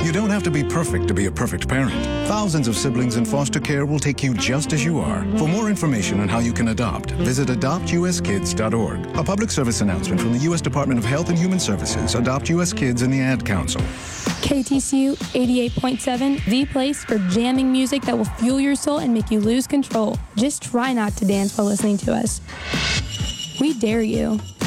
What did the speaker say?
You don't have to be perfect to be a perfect parent. Thousands of siblings in foster care will take you just as you are. For more information on how you can adopt, visit adoptuskids.org. A public service announcement from the U.S. Department of Health and Human Services, Adopt U.S. Kids, and the Ad Council. KTCU 88.7, the place for jamming music that will fuel your soul and make you lose control. Just try not to dance while listening to us. We dare you.